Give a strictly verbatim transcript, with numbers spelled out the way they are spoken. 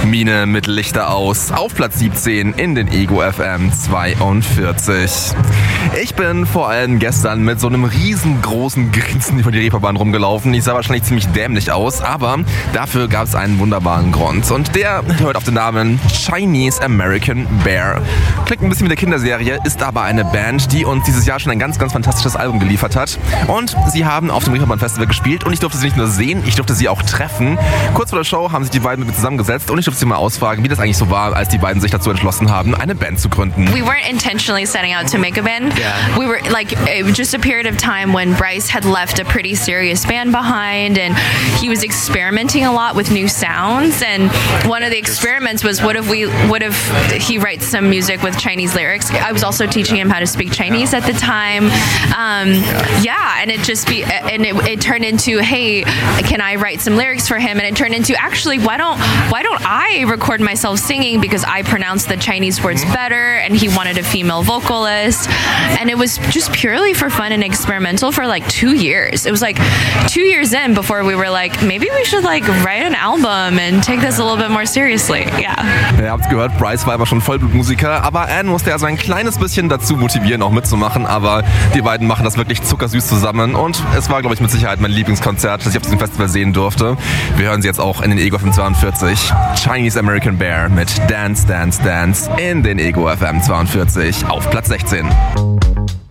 Mine mit Lichter aus, auf Platz siebzehn in den Ego F M zweiundvierzig. Ich bin vor allem gestern mit so einem riesengroßen Grinsen über die Reeperbahn rumgelaufen. Ich sah wahrscheinlich ziemlich dämlich aus, aber dafür gab es einen wunderbaren Grund. Und der hört auf den Namen Chinese American Bear. Klingt ein bisschen wie eine Kinderserie, ist aber eine Band, die uns dieses Jahr schon ein ganz, ganz fantastisches Album geliefert hat. Und sie haben auf dem Reeperbahn Festival gespielt und ich durfte sie nicht nur sehen, ich durfte sie auch treffen. Kurz vor der Show haben sich die beiden mit mir zusammengesetzt und ich durfte sie mal ausfragen, wie das eigentlich so war, als die beiden sich dazu entschlossen haben, eine Band zu gründen. We weren't intentionally setting out to make a band. Yeah. We were like, it was just a period of time when Bryce had left a pretty serious band behind and he was experimenting a lot with new sounds. And one of the experiments was, what if we, what if he writes some music with Chinese lyrics? I was also teaching him how to speak Chinese at the time. Um, yeah, and it just be, and it, it turned into, hey, can I write some lyrics for him? And it turned into, actually, why don't, why don't I record myself singing, because I pronounce the Chinese words better, and he wanted a female vocalist. And it was just purely for fun and experimental for like two years. It was like two years in before we were like, maybe we should like write an album and take this a little bit more seriously. Yeah. Ihr habt's gehört, Bryce war aber schon Vollblutmusiker, aber Anne musste ja so ein kleines bisschen dazu motivieren, auch mitzumachen, aber die beiden machen das wirklich zuckersüß zusammen und es war, glaube ich, mit Sicherheit mein Lieblingskonzert, das ich auf diesem Festival sehen durfte. Wir hören sie jetzt auch in den Ego F M zweiundvierzig. Chinese American Bear mit Dance, Dance, Dance in den Ego F M zweiundvierzig auf Platz sechzehn.